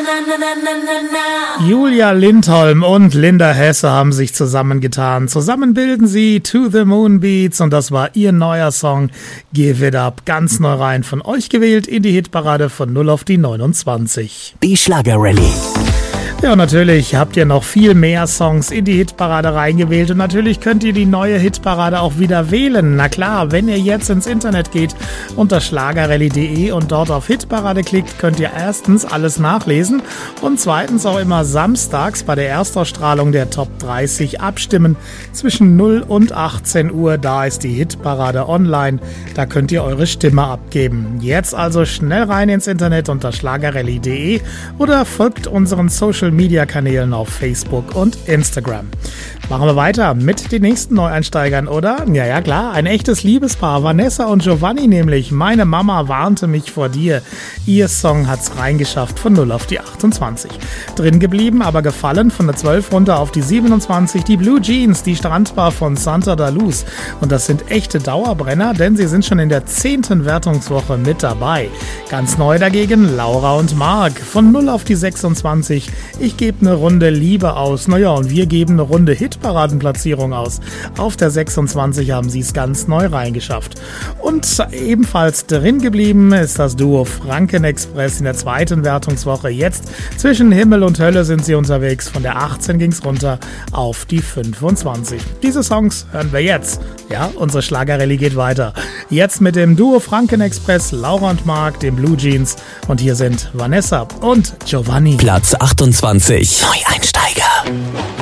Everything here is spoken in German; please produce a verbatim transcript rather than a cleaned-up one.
Julia Lindholm und Linda Hesse haben sich zusammengetan. Zusammen bilden sie To the Moon Beats und das war ihr neuer Song Give It Up. Ganz neu rein von euch gewählt in die Hitparade von null auf die neunundzwanzig. Die Schlager-Rallye. Ja, und natürlich habt ihr noch viel mehr Songs in die Hitparade reingewählt und natürlich könnt ihr die neue Hitparade auch wieder wählen. Na klar, wenn ihr jetzt ins Internet geht unter schlagerrallye punkt de und dort auf Hitparade klickt, könnt ihr erstens alles nachlesen und zweitens auch immer samstags bei der Erstausstrahlung der Top dreißig abstimmen. Zwischen null und achtzehn Uhr, da ist die Hitparade online, da könnt ihr eure Stimme abgeben. Jetzt also schnell rein ins Internet unter schlagerrallye punkt de oder folgt unseren Social Media Kanälen auf Facebook und Instagram. Machen wir weiter mit den nächsten Neueinsteigern, oder? Ja, ja, klar, ein echtes Liebespaar, Vanessa und Giovanni nämlich. Meine Mama warnte mich vor dir. Ihr Song hat's reingeschafft von null auf die achtundzwanzig. Drin geblieben, aber gefallen von der zwölf runter auf die siebenundzwanzig. Die Blue Jeans, die Strandbar von Santa da Luz. Und das sind echte Dauerbrenner, denn sie sind schon in der zehnten Wertungswoche mit dabei. Ganz neu dagegen Laura und Marc. Von null auf die sechsundzwanzig. Ich gebe eine Runde Liebe aus. Naja, und wir geben eine Runde Hitparadenplatzierung aus. Auf der sechsundzwanzig haben sie es ganz neu reingeschafft. Und ebenfalls drin geblieben ist das Duo Franken Express in der zweiten Wertungswoche. Jetzt zwischen Himmel und Hölle sind sie unterwegs. Von der achtzehn ging es runter auf die fünfundzwanzig. Diese Songs hören wir jetzt. Ja, unsere Schlagerrallye geht weiter. Jetzt mit dem Duo Franken Express, Laura und Marc, den Blue Jeans. Und hier sind Vanessa und Giovanni. Platz achtundzwanzig. Neueinsteiger.